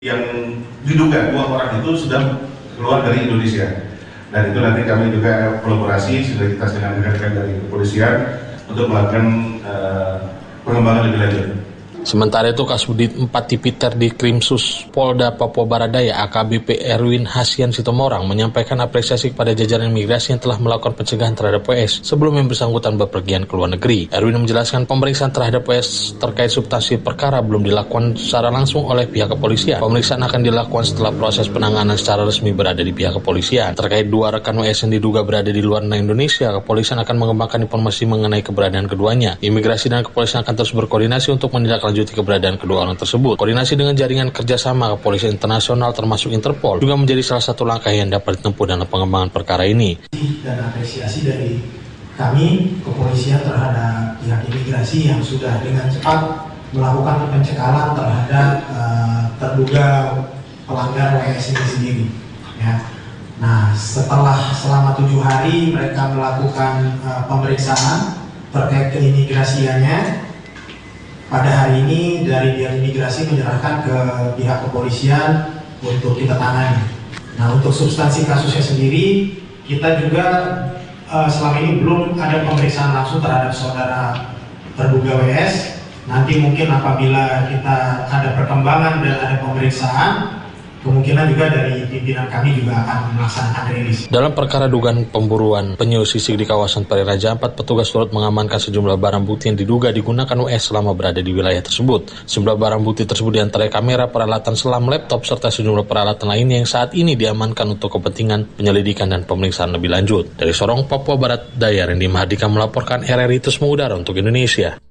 Yang diduga 2 orang itu sudah keluar dari Indonesia, dan itu nanti kami juga kolaborasi sinergitas dengan rekan-rekan dari kepolisian untuk melakukan pengembangan lebih lanjut. Sementara itu Kasubdit 4 Tipiter di Krimsus Polda Papua Barat Daya AKBP Erwin Hasian Sitomorang menyampaikan apresiasi kepada jajaran imigrasi yang telah melakukan pencegahan terhadap WS sebelum yang bersangkutan bepergian ke luar negeri. Erwin menjelaskan pemeriksaan terhadap WS terkait substansi perkara belum dilakukan secara langsung oleh pihak kepolisian. Pemeriksaan akan dilakukan setelah proses penanganan secara resmi berada di pihak kepolisian. Terkait 2 rekan WS yang diduga berada di luar Indonesia, kepolisian akan mengembangkan informasi mengenai keberadaan keduanya. Imigrasi dan kepolisian akan terus berkoordinasi untuk menindaklanjuti keberadaan kedua orang tersebut. Koordinasi dengan jaringan kerjasama kepolisian internasional termasuk Interpol juga menjadi salah satu langkah yang dapat ditempuh dalam pengembangan perkara ini. Dan apresiasi dari kami kepolisian terhadap pihak imigrasi yang sudah dengan cepat melakukan pencekalan terhadap terduga pelanggar WS ini sendiri. Ya. Nah, selama 7 hari mereka melakukan pemeriksaan terkait keimigrasiannya. Pada hari ini dari pihak imigrasi menyerahkan ke pihak kepolisian untuk kita tangani. Nah, untuk substansi kasusnya sendiri, kita juga selama ini belum ada pemeriksaan langsung terhadap saudara terduga WS. Nanti mungkin apabila kita ada perkembangan dan ada pemeriksaan, kemungkinan juga dari pimpinan kami juga akan melaksanakan rilis. Dalam perkara dugaan pemburuan penyu sisik di kawasan Pari Raja 4, petugas turut mengamankan sejumlah barang bukti yang diduga digunakan WS selama berada di wilayah tersebut. Sejumlah barang bukti tersebut diantaranya kamera, peralatan selam, laptop, serta sejumlah peralatan lainnya yang saat ini diamankan untuk kepentingan penyelidikan dan pemeriksaan lebih lanjut. Dari Sorong, Papua Barat Daya, Randy Mahardika melaporkan RRI Terus Mengudara untuk Indonesia.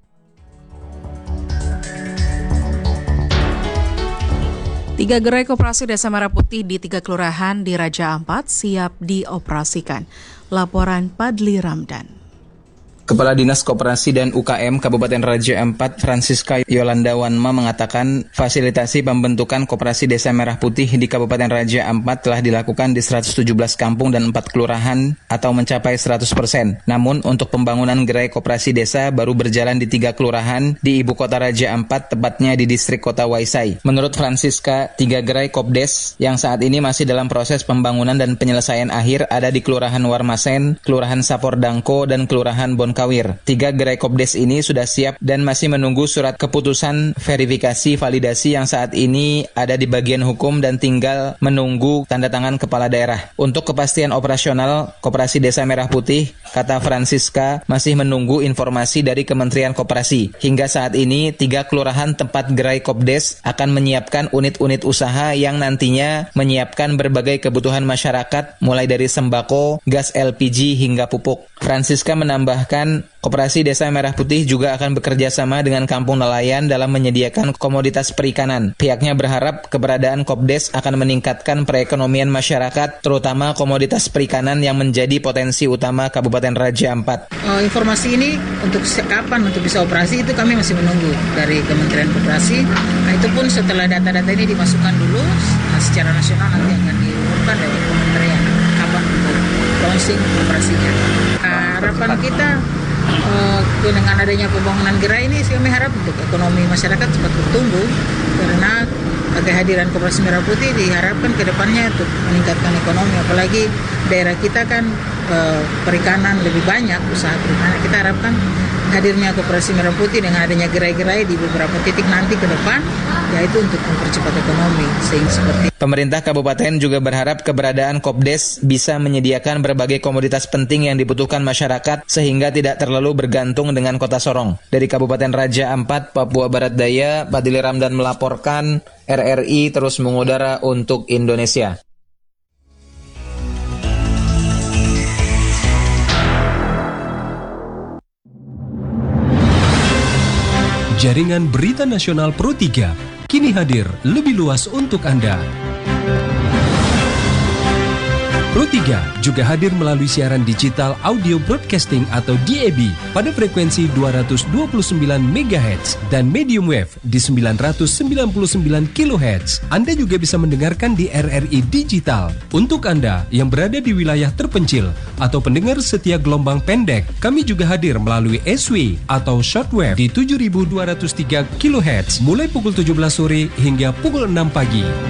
3 gerai koperasi Desa Merah Putih di 3 kelurahan di Raja Ampat siap dioperasikan. Laporan Padli Ramdan. Kepala Dinas Koperasi dan UKM Kabupaten Raja Ampat, Francisca Yolanda Wanma mengatakan fasilitasi pembentukan Koperasi Desa Merah Putih di Kabupaten Raja Ampat telah dilakukan di 117 kampung dan 4 kelurahan atau mencapai 100%. Namun untuk pembangunan gerai koperasi desa baru berjalan di 3 kelurahan di Ibu Kota Raja Ampat, tepatnya di distrik Kota Waisai. Menurut Francisca, 3 gerai Kopdes yang saat ini masih dalam proses pembangunan dan penyelesaian akhir ada di Kelurahan Warmasen, Kelurahan Sapordangko, dan Kelurahan Bonkawir. 3 gerai Kopdes ini sudah siap dan masih menunggu surat keputusan verifikasi validasi yang saat ini ada di bagian hukum dan tinggal menunggu tanda tangan kepala daerah. Untuk kepastian operasional Koperasi Desa Merah Putih, kata Francisca, masih menunggu informasi dari Kementerian Koperasi. Hingga saat ini 3 kelurahan tempat gerai Kopdes akan menyiapkan unit-unit usaha yang nantinya menyiapkan berbagai kebutuhan masyarakat mulai dari sembako, gas LPG hingga pupuk. Francisca menambahkan Koperasi Desa Merah Putih juga akan bekerja sama dengan Kampung Nelayan dalam menyediakan komoditas perikanan. Pihaknya berharap keberadaan Kopdes akan meningkatkan perekonomian masyarakat, terutama komoditas perikanan yang menjadi potensi utama Kabupaten Raja Ampat. Informasi ini untuk kapan untuk bisa operasi itu kami masih menunggu dari Kementerian Koperasi. Nah, itu pun setelah data-data ini dimasukkan dulu, secara nasional nanti akan diumumkan dari Kementerian kapan untuk launching operasinya. Harapan kita dengan adanya pembangunan gerai ini kami harap untuk ekonomi masyarakat cepat bertumbuh, karena kehadiran Koperasi Merah Putih diharapkan ke depannya untuk meningkatkan ekonomi, apalagi daerah kita kan perikanan lebih banyak, usaha perikanan. Kita harapkan hadirnya Koperasi Merah Putih dengan adanya gerai-gerai di beberapa titik nanti ke depan, yaitu untuk mempercepat ekonomi. Sehingga seperti Pemerintah Kabupaten juga berharap keberadaan Kopdes bisa menyediakan berbagai komoditas penting yang dibutuhkan masyarakat sehingga tidak terlalu bergantung dengan Kota Sorong. Dari Kabupaten Raja Ampat, Papua Barat Daya, Padli Ramdan melaporkan, RRI Terus Mengudara untuk Indonesia. Jaringan Berita Nasional Pro 3 kini hadir lebih luas untuk Anda. Pro 3 juga hadir melalui siaran digital audio broadcasting atau DAB pada frekuensi 229 MHz dan medium wave di 999 kHz. Anda juga bisa mendengarkan di RRI Digital. Untuk Anda yang berada di wilayah terpencil atau pendengar setia gelombang pendek, kami juga hadir melalui SW atau shortwave di 7203 kHz mulai pukul 17 sore hingga pukul 6 pagi.